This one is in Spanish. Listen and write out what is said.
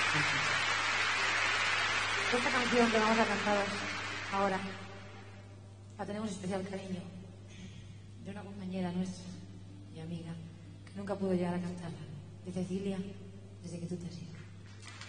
Esta canción que vamos a cantaros ahora la tenemos especial cariño de una compañera nuestra y amiga que nunca pudo llegar a cantarla, de Cecilia, desde que tú te has ido.